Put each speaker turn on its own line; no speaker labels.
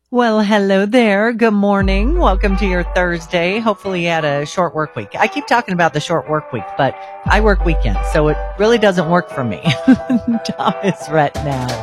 Well, hello there. Good morning. Welcome to your Thursday. Hopefully you had a short work week. I keep talking about the short work week, but I work weekends, so it really doesn't work for me. Thomas Rhett now.